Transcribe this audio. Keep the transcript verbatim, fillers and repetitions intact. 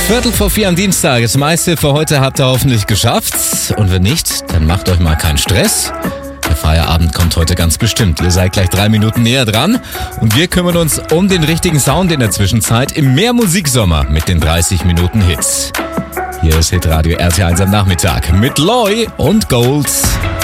Viertel vor vier am Dienstag. Das meiste für heute habt ihr hoffentlich geschafft. Und wenn nicht, dann macht euch mal keinen Stress. Der Feierabend kommt heute ganz bestimmt. Ihr seid gleich drei Minuten näher dran. Und wir kümmern uns um den richtigen Sound in der Zwischenzeit im Mehr-Musik-Sommer mit den dreißig Minuten Hits. Hier ist Hitradio R T eins am Nachmittag mit Loy und Golds.